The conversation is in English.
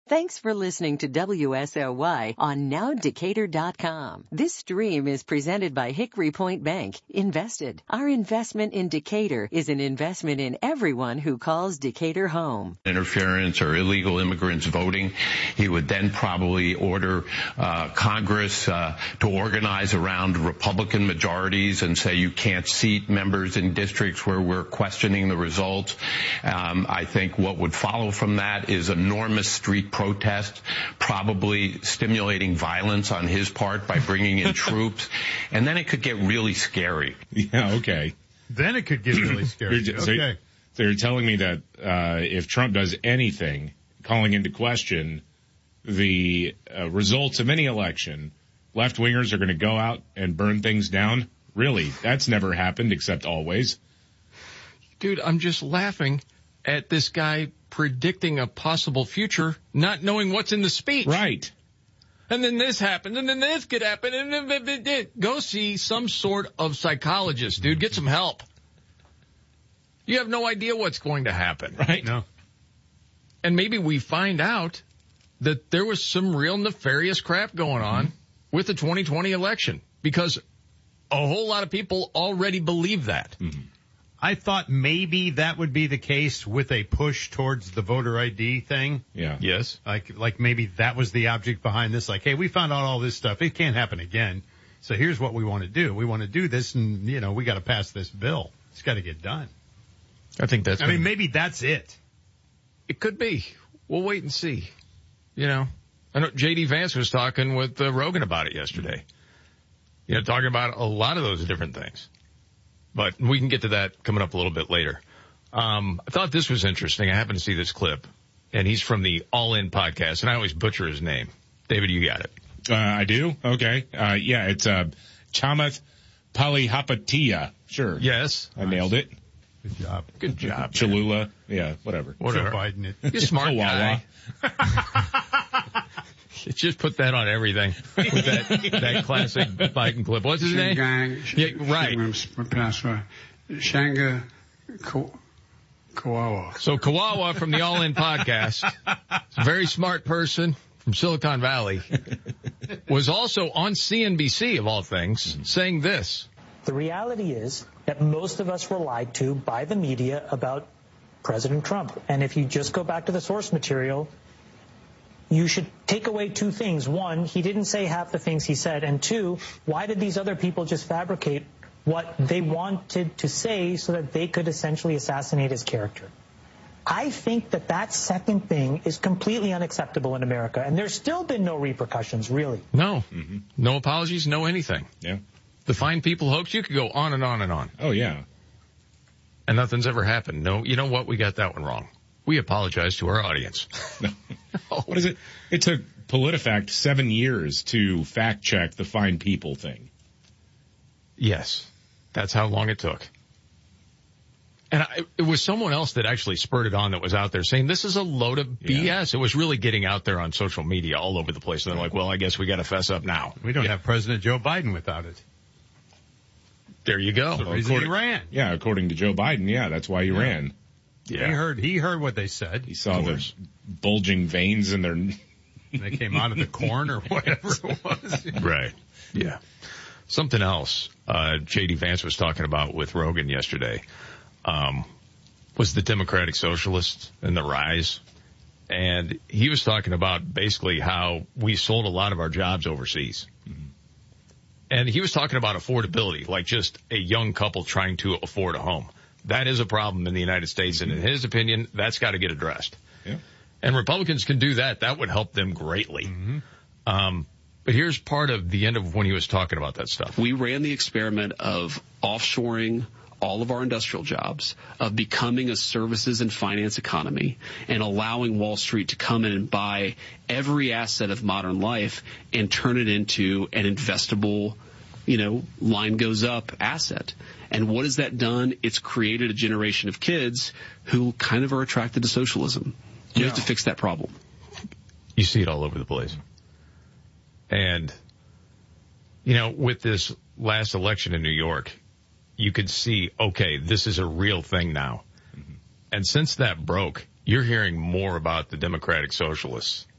Thanks for listening to WSOY on NowDecatur.com. This stream is presented by Hickory Point Bank. Invested. Our investment in Decatur is an investment in everyone who calls Decatur home. Interference or illegal immigrants voting. He would then probably order Congress to organize around Republican majorities and say you can't seat members in districts where we're questioning the results. I think what would follow from that is enormous street protest, probably stimulating violence on his part by bringing in troops, and then it could get really scary. Yeah, okay. Then it could get really scary. Okay. So you're telling me that if Trump does anything calling into question the results of any election, left-wingers are going to go out and burn things down? Really? That's never happened except always. Dude, I'm just laughing at this guy predicting a possible future, not knowing what's in the speech. Right. And then this happens, and then this could happen, and then go see some sort of psychologist, dude. Get some help. You have no idea what's going to happen. Right. No. And maybe we find out that there was some real nefarious crap going on with the 2020 election, because a whole lot of people already believe that. Mm-hmm. I thought maybe that would be the case with a push towards the voter ID thing. Yeah. Yes. Like maybe that was the object behind this. Like, hey, we found out all this stuff. It can't happen again. So here's what we want to do. We want to do this, and, you know, we got to pass this bill. It's got to get done. I think that's... I mean, maybe that's it. It could be. We'll wait and see. You know, I know J.D. Vance was talking with Rogan about it yesterday. You know, talking about a lot of those different things. But we can get to that coming up a little bit later. I thought this was interesting. I happened to see this clip, and he's from the All In podcast, and I always butcher his name. David, you got it. I do? Okay. Yeah, it's Chamath Palihapitiya. Sure. Yes. I nailed it. Good job. Good job. Cholula. Yeah, whatever. Joe Biden it. You're a smart guy. Just put that on everything with that classic Biden clip. What's his name? Yeah, right. Shanga Kawawa. So Kawawa from the All In podcast, a very smart person from Silicon Valley, was also on CNBC, of all things, saying this. The reality is that most of us were lied to by the media about President Trump. And if you just go back to the source material, you should take away two things. One, he didn't say half the things he said. And two, why did these other people just fabricate what they wanted to say so that they could essentially assassinate his character? I think that second thing is completely unacceptable in America. And there's still been no repercussions, really. No. Mm-hmm. No apologies, no anything. Yeah. The fine people hoax, you could go on and on and on. Oh, yeah. And nothing's ever happened. No, you know what? We got that one wrong. We apologize to our audience. What is it? It took PolitiFact 7 years to fact check the fine people thing. Yes. That's how long it took. And it was someone else that actually spurred it on that was out there saying this is a load of BS. Yeah. It was really getting out there on social media all over the place. And they're like, well, I guess we got to fess up now. We don't have President Joe Biden without it. There you go. The reason he ran. Yeah, according to Joe Biden, yeah, that's why he ran. Yeah. He heard what they said. He saw the bulging veins in their... They came out of the corn or whatever it was. Right. Yeah. Something else J.D. Vance was talking about with Rogan yesterday was the Democratic Socialists and the rise. And he was talking about basically how we sold a lot of our jobs overseas. Mm-hmm. And he was talking about affordability, like just a young couple trying to afford a home. That is a problem in the United States, and in his opinion, that's got to get addressed. Yeah. And Republicans can do that. That would help them greatly. Mm-hmm. But here's part of the end of when he was talking about that stuff. We ran the experiment of offshoring all of our industrial jobs, of becoming a services and finance economy, and allowing Wall Street to come in and buy every asset of modern life and turn it into an investable, line goes up asset. And what has that done? It's created a generation of kids who kind of are attracted to socialism. You have to fix that problem. You see it all over the place. And, with this last election in New York, you could see, okay, this is a real thing now. Mm-hmm. And since that broke, you're hearing more about the Democratic Socialists